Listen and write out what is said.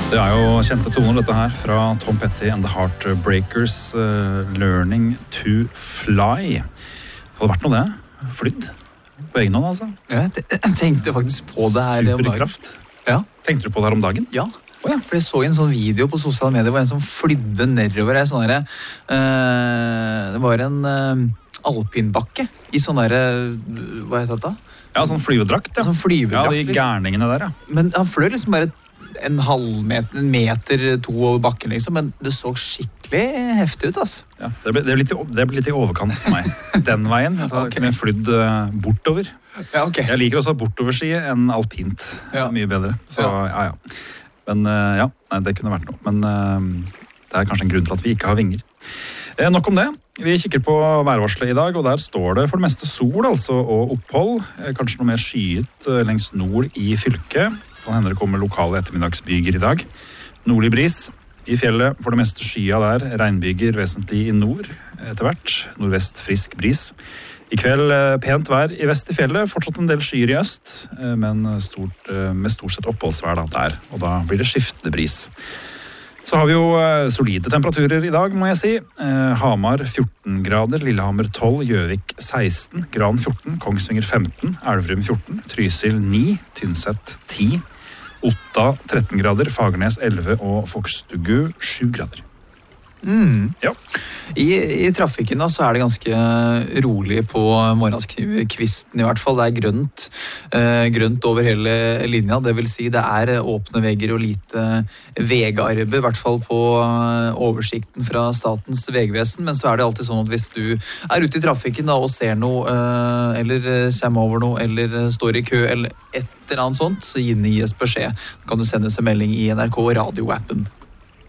Det jo kjente toner dette her fra Tom Petty and the Heartbreakers, Learning to Fly. Hadde det vært noe det? Flydd? På egen hånd, altså? Ja, jeg tenkte faktisk på det her. Superkraft. Ja. Tenkte du på det her om dagen? Ja. Ja, for jeg så en sånn video på sosiale medier hvor en som flydde nedover ei sånn derre det var en alpinbakke i sånn derre hva heter det da? Ja, sånn flyvedrakt, ja. Sånn flyvedrakt. Ja, de gærningene der, ja. Men han fløy liksom bare en meter, to over bakken liksom, men det så skikkelig heftig ut, altså. Ja, det ble litt i overkant for meg. Den veien, altså, Okay. med flydd bortover. Ja, ok. Jeg liker også bortoverski enn alpint. Ja. Mye bedre. Så ja. Men ja, nei, det kunne vært noe. Men det kanskje en grunn til at vi ikke har vinger. Nok om det. Vi kikker på værvarselet i dag, og der står det for det meste sol, altså, og opphold. Kanskje noe mer skyet lengst nord i fylket. Kan hende det kommer lokale ettermiddagsbyger i dag. Nordlig bris. I fjellet for det meste skya der. Regnbyger vesentlig i nord etter hvert. Nordvest frisk bris. I kveld pent vær i vest i fjellet, fortsatt en del skyer i øst, men med stort sett oppholdsvær der, og da blir det skiftende bris. Så har vi jo solide temperaturer i dag, må jeg si. Hamar 14 grader, Lillehammer 12, Gjøvik 16, Gran 14, Kongsvinger 15, Elverum 14, Trysil 9, Tynset 10, Otta 13 grader, Fagernes 11 og Fokstugu 7 grader. Ja. I trafikken da, så det ganske rolig på morgenskvisten i hvert fall. Det grønt over hele linja, det vil si det åpne vegger og lite vegarbeid, i hvert fall på oversikten fra Statens vegvesen, men så det alltid sånn at hvis du ute i trafikken da, og ser noe, eller kommer over noe, eller står i kø, eller et eller annet sånt, så gi oss beskjed. Kan du sende oss en melding i NRK Radio-appen.